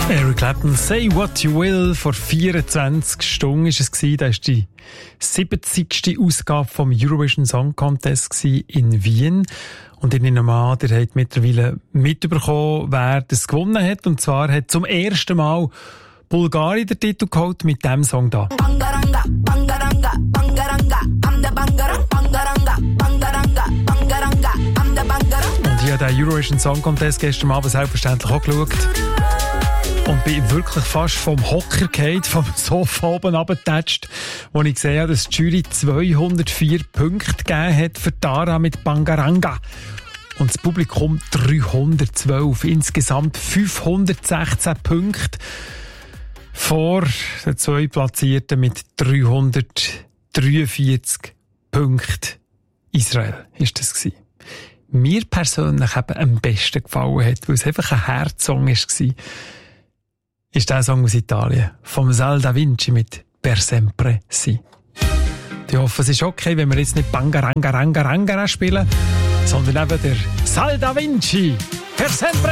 Eric Clapton, «Say What You Will», vor 24 Stunden war es. Das war die 70. Ausgabe vom Eurovision Song Contest in Wien. Und ich nehme an, ihr habt mittlerweile mitbekommen, wer das gewonnen hat. Und zwar hat zum ersten Mal Bulgarien den Titel geholt mit diesem Song da. Bangaranga, bangaranga, bangaranga, am der Bangarang, bangaranga, bangaranga, bangaranga, am der Bangarang. Und ich habe den Eurovision Song Contest gestern Abend selbstverständlich auch geschaut. Und bin wirklich fast vom Hocker gefallen, vom Sofa oben runtergetatscht, wo ich gesehen habe, dass die Jury 204 Punkte gegeben hat für Tara mit Bangaranga. Und das Publikum 312. Insgesamt 516 Punkte vor den zwei Platzierten mit 343 Punkten. Israel ist das gewesen. Mir persönlich eben am besten gefallen hat, weil es einfach ein Herzsong war, ist der Song aus Italien, vom Sal Da Vinci mit «Per sempre si». Ich hoffe, es ist okay, wenn wir jetzt nicht «Bangaranga Ranga Ranga» spielen, sondern eben der «Sal Da Vinci, per sempre